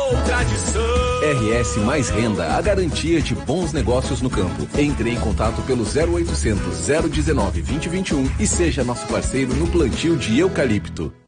tradição. RS Mais Renda, a garantia de bons negócios no campo. Entre em contato pelo 0800 019 2021 e seja nosso parceiro no plantio de eucalipto.